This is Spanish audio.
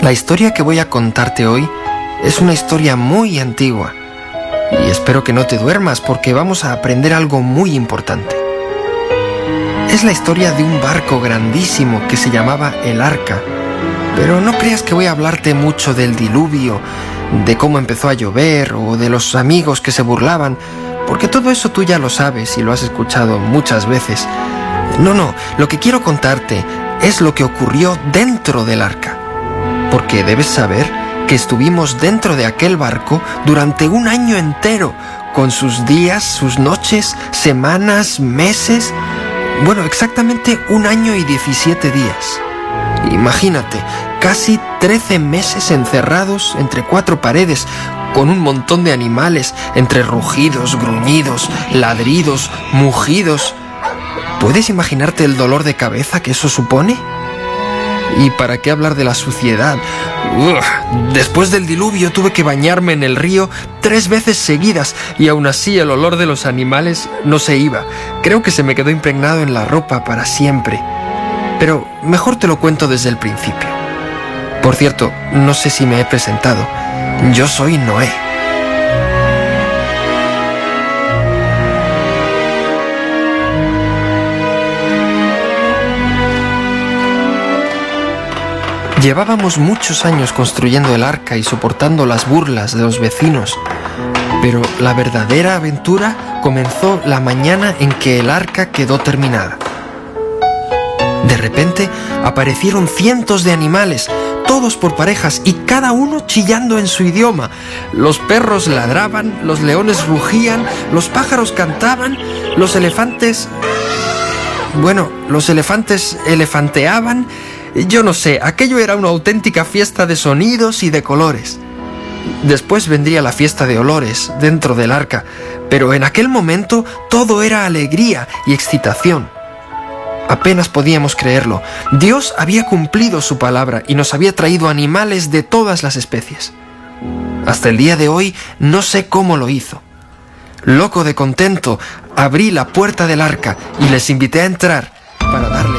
La historia que voy a contarte hoy es una historia muy antigua y espero que no te duermas porque vamos a aprender algo muy importante. Es la historia de un barco grandísimo que se llamaba el Arca, pero no creas que voy a hablarte mucho del diluvio, de cómo empezó a llover o de los amigos que se burlaban, porque todo eso tú ya lo sabes y lo has escuchado muchas veces. No, lo que quiero contarte es lo que ocurrió dentro del Arca. Porque debes saber que estuvimos dentro de aquel barco durante un año entero, con sus días, sus noches, semanas, meses. Bueno, exactamente 1 año y 17 días. Imagínate, casi 13 meses encerrados entre 4 paredes, con un montón de animales, entre rugidos, gruñidos, ladridos, mugidos. ¿Puedes imaginarte el dolor de cabeza que eso supone? ¿Y para qué hablar de la suciedad? Después del diluvio tuve que bañarme en el río 3 veces seguidas y aún así el olor de los animales no se iba. Creo que se me quedó impregnado en la ropa para siempre. Pero mejor te lo cuento desde el principio. Por cierto, no sé si me he presentado. Yo soy Noé. Llevábamos muchos años construyendo el arca y soportando las burlas de los vecinos, pero la verdadera aventura comenzó la mañana en que el arca quedó terminada. De repente aparecieron cientos de animales, todos por parejas y cada uno chillando en su idioma. Los perros ladraban, los leones rugían, los pájaros cantaban, los elefantes elefanteaban. Yo no sé, aquello era una auténtica fiesta de sonidos y de colores. Después vendría la fiesta de olores dentro del arca, pero en aquel momento todo era alegría y excitación. Apenas podíamos creerlo. Dios había cumplido su palabra y nos había traído animales de todas las especies. Hasta el día de hoy no sé cómo lo hizo. Loco de contento, abrí la puerta del arca y les invité a entrar para darles